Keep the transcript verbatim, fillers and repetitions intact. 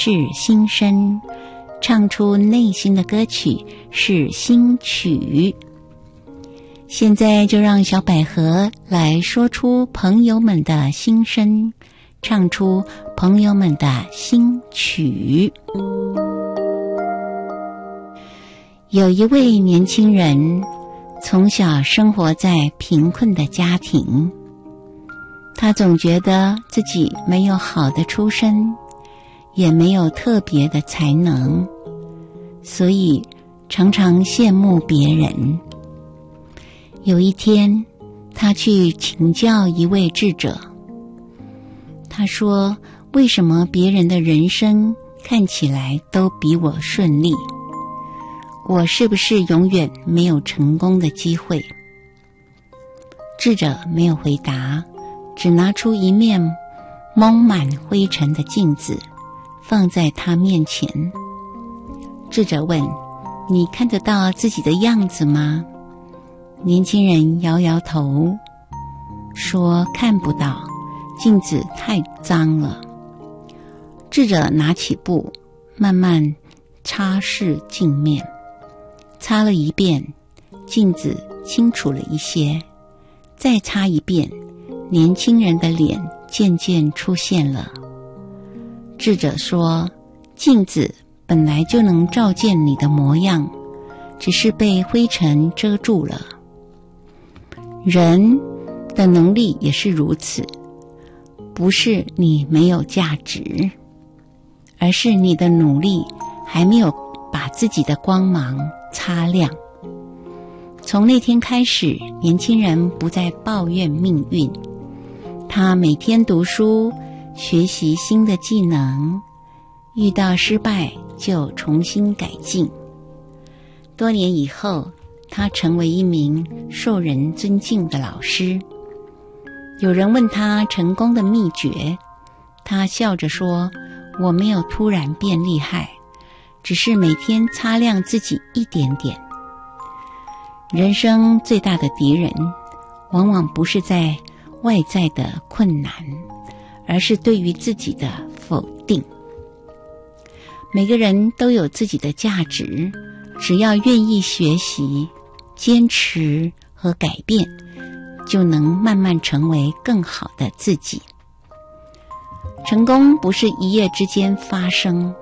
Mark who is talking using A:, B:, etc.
A: 是心声，唱出内心的歌曲是心曲。现在就让小百合来说出朋友们的心声，唱出朋友们的心曲。有一位年轻人从小生活在贫困的家庭，他总觉得自己没有好的出身，也没有特别的才能，所以常常羡慕别人。有一天，他去请教一位智者，他说：为什么别人的人生看起来都比我顺利？我是不是永远没有成功的机会？智者没有回答，只拿出一面蒙满灰尘的镜子放在他面前。智者问：你看得到自己的样子吗？年轻人摇摇头，说看不到，镜子太脏了。智者拿起布，慢慢擦拭镜面，擦了一遍，镜子清楚了一些，再擦一遍，年轻人的脸渐渐出现了。智者说：镜子本来就能照见你的模样，只是被灰尘遮住了。人的能力也是如此，不是你没有价值，而是你的努力还没有把自己的光芒擦亮。从那天开始，年轻人不再抱怨命运，他每天读书，学习新的技能，遇到失败就重新改进。多年以后，他成为一名受人尊敬的老师。有人问他成功的秘诀，他笑着说：我没有突然变厉害，只是每天擦亮自己一点点。人生最大的敌人，往往不是在外在的困难，而是对于自己的否定。每个人都有自己的价值，只要愿意学习、坚持和改变，就能慢慢成为更好的自己。成功不是一夜之间发生，